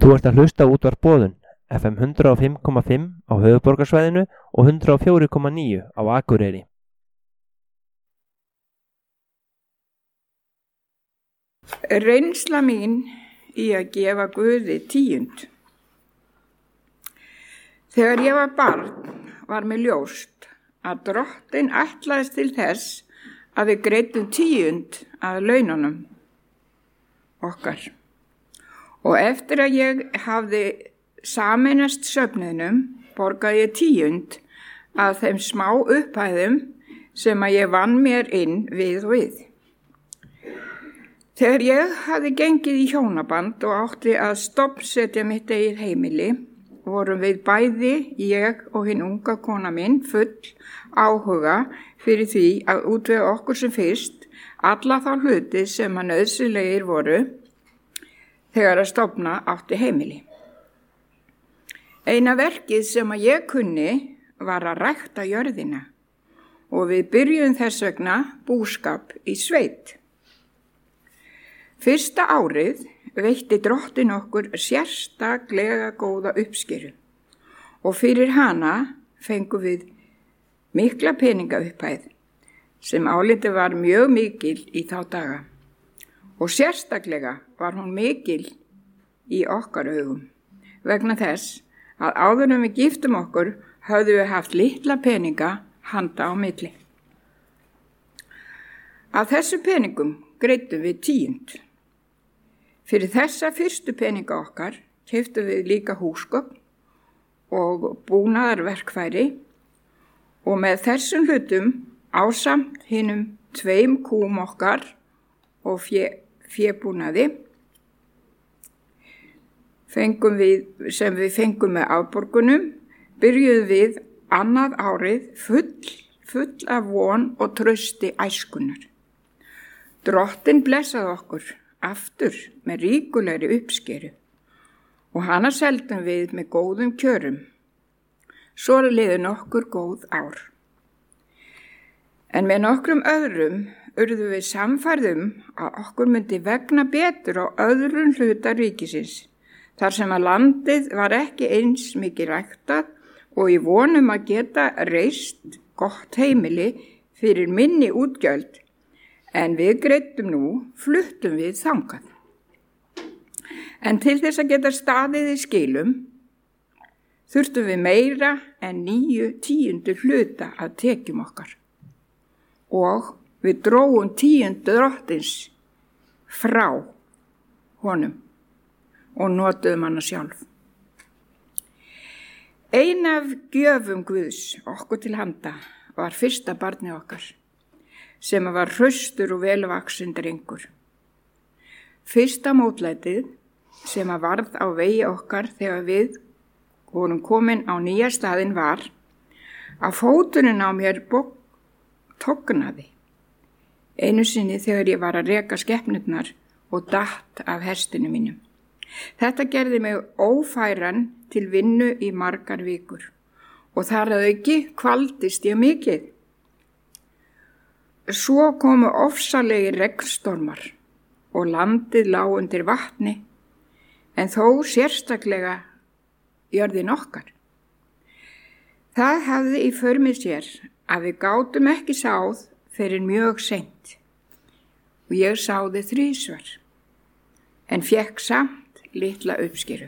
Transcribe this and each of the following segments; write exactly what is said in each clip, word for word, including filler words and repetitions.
Þú ert að hlusta á útvarp Boðun, F M hundrað og fimm komma fimm á höfuðborgarsvæðinu og hundrað og fjögur komma níu á Akureyri. Reynsla mín í að gefa Guði tíund. Þegar ég var barn var mér ljóst að Drottinn ætlaðist til þess að við greiddum tíund að laununum okkar. Og eftir að ég hafði sameinast söfnuðnum borgaði ég tíund af þeim smá upphæðum sem að ég vann mér inn við og við. Þegar ég hafði gengið í hjónaband og átti að stofnsetja mitt eigið heimili, vorum við bæði, ég og hinn unga kona minn, full áhuga fyrir því að útvega okkur sem fyrst alla þá hluti sem að nauðsynlegir voru þegar að stofna átti heimili. Eina verkið sem að ég kunni var að rækta jörðina og við byrjuðum þess vegna búskap í sveit. Fyrsta árið veitti Drottinn okkur sérstaklega góða uppskeru og fyrir hana fengum við mikla peningaupphæð sem álitið var mjög mikil í þá daga. Og sérstaklega var hún mikil í okkar augum vegna þess að áður en við giftum okkur höfðum við haft litla peninga handa á milli. Af þessu peningum greiddum við tíund. Fyrir þessa fyrstu peninga okkar keyptum við líka húsgögn og búnaðarverkfæri og með þessum hlutum ásamt hinum tveim kúm okkar og fjö fébúnaði fengum við, sem við fengum með afborgunum, byrjuðum við annað árið full, full af von og trausti æskunar. Drottinn blessaði okkur aftur með ríkulegri uppskeru og hana seldum við með góðum kjörum. Svo liðu nokkur góð ár. En með nokkrum öðrum urðu við samfærðum að okkur myndi vegna betur á öðrum hluta ríkisins, þar sem að landið var ekki eins mikið ræktað og í vonum að geta reist gott heimili fyrir minni útgjöld, en við greiddum nú, fluttum við þangað. En til þess að geta staðið í skilum, þurftum við meira en níu tíundu hluta að tekjum okkar. Og við drógum tíundu Drottins frá honum og notuðum hana sjálf. Ein af gjöfum Guðs okkur til handa var fyrsta barnið okkar, sem var hraustur og velvaxinn drengur. Fyrsta mótlætið sem að varð á vegi okkar þegar við vorum komin á nýja staðinn var að fóturinn á mér bók tognaði. Einu sinni þegar ég var að reka skepnurnar og datt af hestinu mínum. Þetta gerði mig ófæran til vinnu í margar vikur og þar að auki kvaldist ég mikið. Svo komu ofsalegi regnstormar og landið lá undir vatni, en þó sérstaklega jörðin okkar. Það hafði í för með sér að við gátum ekki sáð fyrir mjög seint og ég sáði þrisvar, en fékk samt litla uppskeru.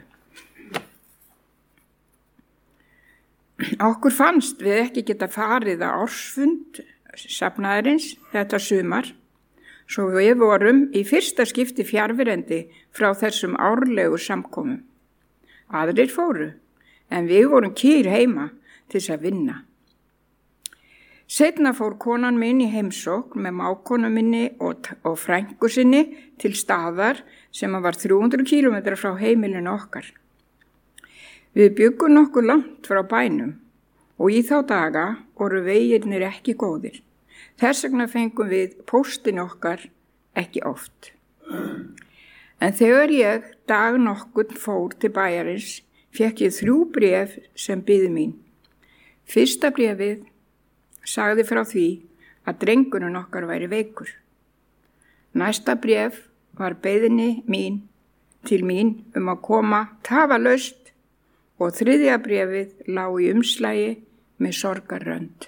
Okkur fannst við ekki geta farið á ársfund safnaðarins þetta sumar, svo við vorum í fyrsta skipti fjarverendi frá þessum árlegu samkomum. Aðrir fóru, en við vorum kýr heima til þess að vinna. Seinna fór konan minn í heimsókn með mákonu minni og, og frænku sinni til staðar sem var þrjú hundruð kílómetra frá heimilinu okkar. Við byggum nokkuð langt frá bænum og í þá daga voru vegirnir ekki góðir. Þess vegna fengum við póstin okkar ekki oft. En þegar ég dag nokkurn fór til bæjarins, fékk ég þrjú bréf sem biðu mín. Fyrsta bréfið sagði frá því að drengurinn okkar væri veikur. Næsta bréf var beiðni mín til mín um að koma tafarlaust og þriðja bréfið lá í umslagi með sorgarrönd.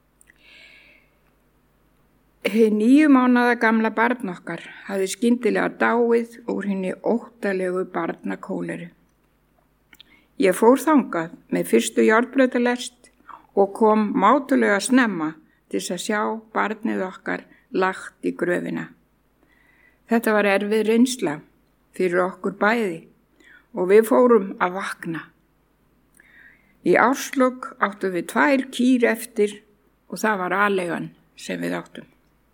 Hið níu mánaða gamla barn okkar hafði skyndilega dáið úr hinni óttalegu barnakóleru. Ég fór þangað með fyrstu járnbrautarlest og kom mátulega snemma til þess að sjá barnið okkar lagt í gröfina. Þetta var erfið reynsla fyrir okkur bæði og við fórum að vakna. Í árslok áttum við tvær kýr eftir og það var aleigan sem við áttum.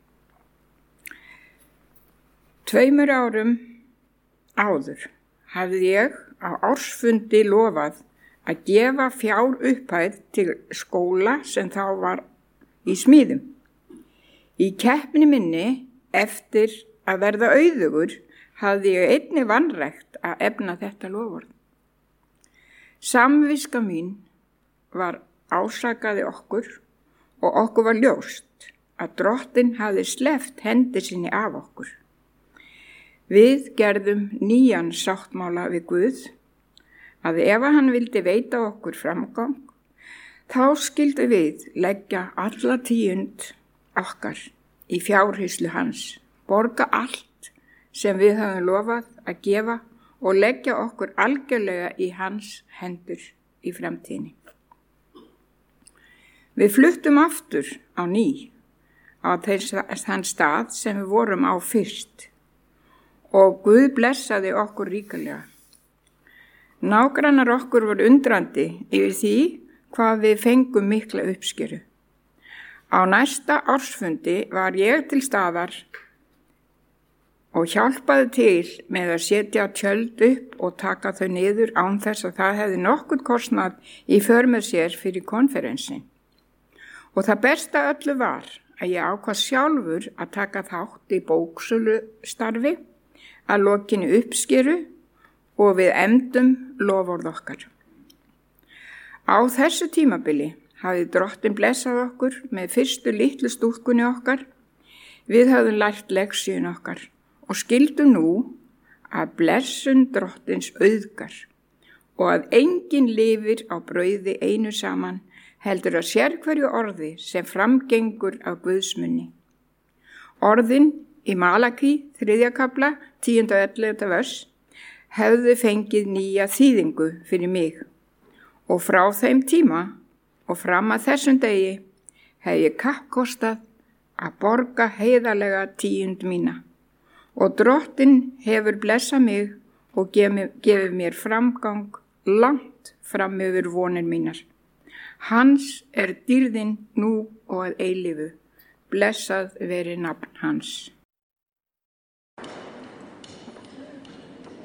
Tveimur árum áður hafði ég á ársfundi lofað að gefa fjár upphæð til skóla sem þá var í smíðum. Í keppni minni eftir að verða auðugur hafði ég einnig vanrækt að efna þetta loforð. Samviska mín var ásakaði okkur og okkur var ljóst að Drottinn hafði sleppt hendi sinni af okkur. Við gerðum nýjan sáttmála við Guð að ef hann vildi veita okkur framgang, þá skildu við leggja alla tíund okkar í fjárhyslu hans, borga allt sem við höfum lofað að gefa og leggja okkur algjörlega í hans hendur í framtíðinni. Við fluttum aftur á ný á þann stað sem við vorum á fyrst og Guð blessaði okkur ríkulega. Nágrannar okkur voru undrandi yfir því hvað við fengum mikla uppskeru. Á næsta ársfundi var ég til staðar og hjálpaði til með að setja tjöld upp og taka þau niður án þess að það hefði nokkurn kostnað í för með sér fyrir konferensin. Og það besta öllu var að ég ákvað sjálfur að taka þátt í bóksölu starfi að lokinni uppskeru og við efndum loforð okkar. Á þessu tímabili hafði Drottinn blessað okkur með fyrstu litlu stúlkunni okkar. Við höfðum lært leksíun okkar og skildum nú að blessun Drottins auðgar og að enginn lifir á brauði einu saman heldur að sérhverju orði sem framgengur af Guðs munni. Orðin í Malaki, þriðja kafla, tíunda og ellefta vers, hefðu fengið nýja þýðingu fyrir mig og frá þeim tíma og fram að þessum degi hef ég kappkostað að borga heiðarlega tíund mína. Og Drottinn hefur blessað mig og gefið mér framgang langt fram yfir vonir mínar. Hans er dýrðin nú og að eilífu. Blessað veri nafn hans.